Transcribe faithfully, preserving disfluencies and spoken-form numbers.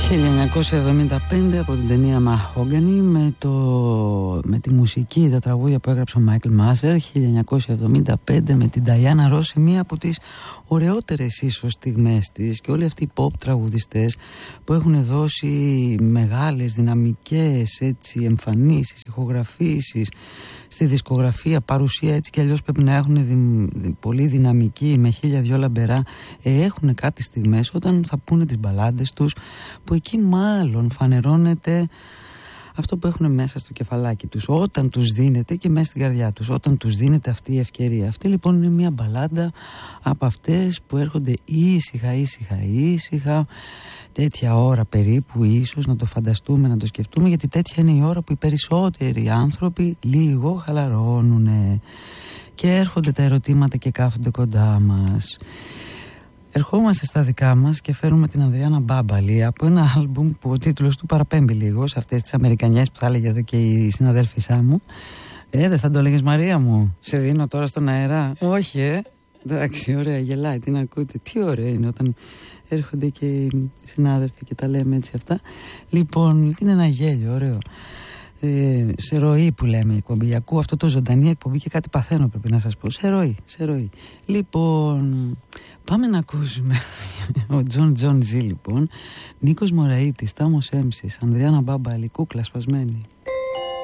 χίλια εννιακόσια εβδομήντα πέντε από την ταινία Mahogany με, το, με τη μουσική, τα τραγούδια που έγραψε ο Μάικλ Μάζερ. Χίλια εννιακόσια εβδομήντα πέντε με την Νταϊάννα Ρο, μία από τις ωραιότερες ίσως στιγμές της, και όλοι αυτοί οι pop τραγουδιστές που έχουν δώσει μεγάλες δυναμικές έτσι, εμφανίσεις, ηχογραφήσεις στη δισκογραφία, παρουσία έτσι κι αλλιώς πρέπει να έχουν δι, δι, πολύ δυναμική με χίλια δυο λαμπερά, ε, έχουν κάτι στιγμές όταν θα πούνε τις μπαλάντες τους, που εκεί μάλλον φανερώνεται αυτό που έχουν μέσα στο κεφαλάκι τους, όταν τους δίνεται, και μέσα στην καρδιά τους, όταν τους δίνεται αυτή η ευκαιρία. Αυτή λοιπόν είναι μια μπαλάντα από αυτές που έρχονται ήσυχα, ήσυχα, ήσυχα, τέτοια ώρα περίπου, ίσως να το φανταστούμε, να το σκεφτούμε, γιατί τέτοια είναι η ώρα που οι περισσότεροι άνθρωποι λίγο χαλαρώνουνε και έρχονται τα ερωτήματα και κάθονται κοντά μας. Ερχόμαστε στα δικά μας και φέρουμε την Ανδριάννα Μπάμπαλη από ένα άλμπουμ που ο τίτλος του παραπέμπει λίγο σε αυτές τις αμερικανιές που θα έλεγε εδώ και η συναδέλφισά μου. Ε, δεν θα το έλεγες, Μαρία μου? Σε δίνω τώρα στον αέρα. Όχι, ε. Εντάξει, ωραία, γελάει, την ακούτε. Τι ωραίο είναι όταν έρχονται και οι συνάδελφοι και τα λέμε έτσι αυτά. Λοιπόν, είναι ένα γέλιο, ωραίο. Ε, σε ροή που λέμε η εκπομπή. Ακούω αυτό το ζωντανή εκπομπή και κάτι παθαίνω, πρέπει να σας πω. Σε ροή, σε ροή. Λοιπόν, πάμε να ακούσουμε ο Τζον Τζον Ζι, λοιπόν, Νίκος Μωραΐτης, Τάμος Έμψης, Ανδριάννα Μπάμπαλη, κούκλα σπασμένη.